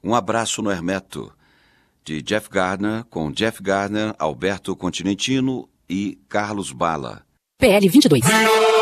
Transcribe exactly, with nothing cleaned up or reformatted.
Um Abraço no Hermeto, de Jeff Gardner, com Jeff Gardner, Alberto Continentino e Carlos Bala. P L vinte e dois.